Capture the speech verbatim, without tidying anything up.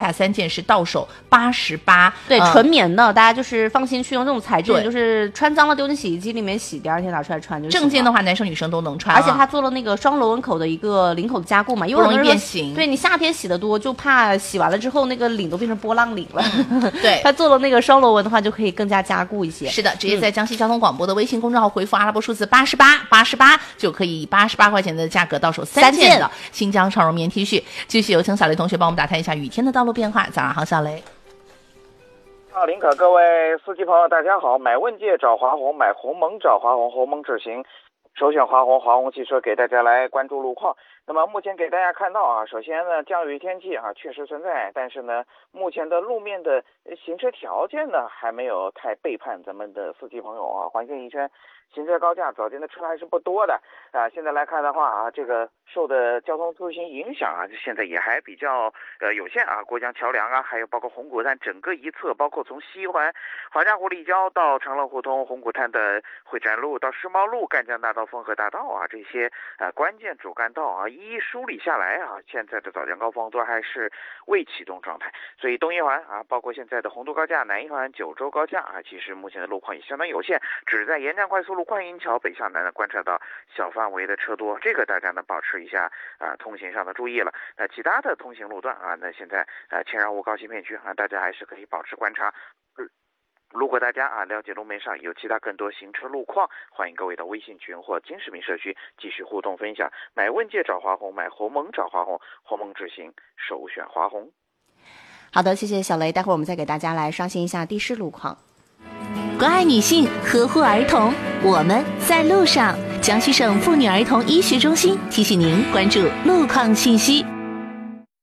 下三件是到手八十八， 对， 呃、 纯棉的，大家就是放心去用这种材质，就是穿脏了丢进洗衣机里面洗，第二天拿出来穿就行了。 正件的话，男生女生都能穿、啊， 而且它做了那个双螺纹口的一个领口的加固嘛，因为不容易变形。 对，你夏天洗的多，就怕洗完了之后那个领都变成波浪领了。 嗯、对， 它做了那个双螺纹的话，就可以更加加固一些。 是的，直接在江西交通广播的微信公众号回复阿拉伯数字八十八八十八，就可以以八十八块钱的价格到手三件的新疆长绒棉 T 恤。继续有请小雷同学帮我们打探一下雨天的道路变化。早上好，小雷。 好，林可，各位司机朋友，大家好！买问界找华虹，买鸿蒙找华虹，鸿蒙智行，首选华虹，华虹汽车给大家来关注路况。那么目前给大家看到啊，首先呢，降雨天气啊确实存在，但是呢，目前的路面的行车条件呢还没有太背叛咱们的司机朋友啊。环境一圈，行车高架，早间的车还是不多的啊。现在来看的话啊，这个受的交通出行影响啊，现在也还比较呃有限啊。过江桥梁啊，还有包括红谷站整个一侧，包括从西环华嘉湖立交到长乐胡同、红谷滩的会展路到世贸路、赣江大道、丰河大道啊，这些呃关键主干道啊，一一梳理下来啊，现在的早间高峰都还是未启动状态。所以东一环啊，包括现在的洪都高架、南一环、九州高架啊，其实目前的路况也相当有限，只在沿站快速路观音桥北向南呢观察到小范围的车多，这个大家呢保持一下啊通行上的注意了。那其他的通行路段啊，那现在啊千绕坞高新片区啊，大家还是可以保持观察。如果大家啊了解路面上有其他更多行车路况，欢迎各位到微信群或金视频社区继续互动分享。买问界找华虹，买鸿蒙找华虹，鸿蒙智行首选华虹。 好的，谢谢小雷，待会儿我们再给大家来刷新一下的士路况。 关爱女性，呵护儿童，我们在路上。江西省妇女儿童医学中心提醒您关注路况信息。